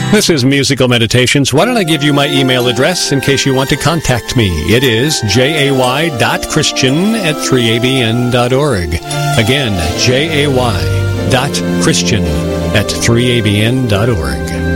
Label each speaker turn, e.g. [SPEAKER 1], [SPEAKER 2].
[SPEAKER 1] This is Musical Meditations. Why don't I give you my email address in case you want to contact me? It is jay.christian@3abn.org. Again, jay.christian@3abn.org.